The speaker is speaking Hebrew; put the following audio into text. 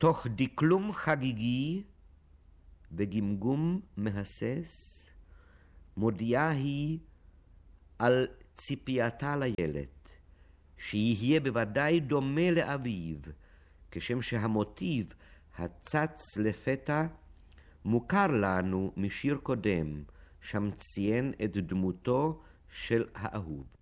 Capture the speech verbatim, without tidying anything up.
תוך דקלום חגיגי וגמגום מהסס, מודיעה היא על ציפייתה לילד, שיהיה בוודאי דומה לאביו, כשם שהמוטיב הצץ לפתע מוכר לנו משיר קודם, שם ציין את דמותו של האהוב.